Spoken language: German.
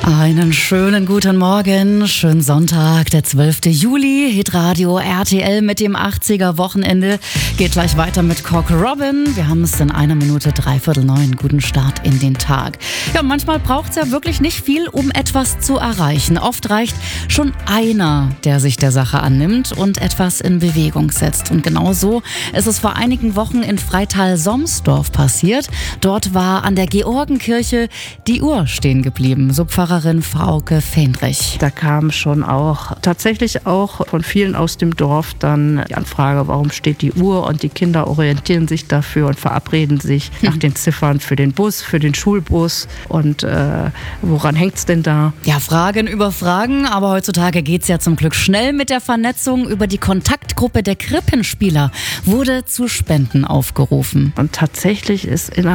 Einen schönen guten Morgen, schönen Sonntag, der 12. Juli, Hitradio RTL mit dem 80er-Wochenende. Geht gleich weiter mit Cock Robin. Wir haben es in 1 Minute 8:45. Guten Start in den Tag. Ja, manchmal braucht es ja wirklich nicht viel, um etwas zu erreichen. Oft reicht schon einer, der sich der Sache annimmt und etwas in Bewegung setzt. Und genau so ist es vor einigen Wochen in Freital-Somsdorf passiert. Dort war an der Georgenkirche die Uhr stehen geblieben. So Pfarrerin Frauke Fendrich. Da kam schon tatsächlich auch von vielen aus dem Dorf dann die Anfrage, warum steht die Uhr, und die Kinder orientieren sich dafür und verabreden sich nach den Ziffern für den Bus, für den Schulbus, und woran hängt's denn da? Ja, Fragen über Fragen, aber heutzutage geht's ja zum Glück schnell mit der Vernetzung. Über die Kontaktgruppe der Krippenspieler wurde zu Spenden aufgerufen. Und tatsächlich ist